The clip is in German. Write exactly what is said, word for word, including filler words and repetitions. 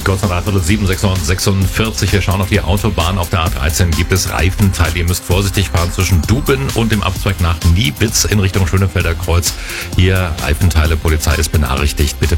Kurz nach dreiviertel sieben, sechs Uhr sechsundvierzig. Wir schauen auf die Autobahn. Auf der A dreizehn gibt es Reifenteile. Ihr müsst vorsichtig fahren zwischen Duben und dem Abzweig nach Niebitz in Richtung Schönefelder Kreuz. Hier Reifenteile, Polizei ist benachrichtigt. Bitte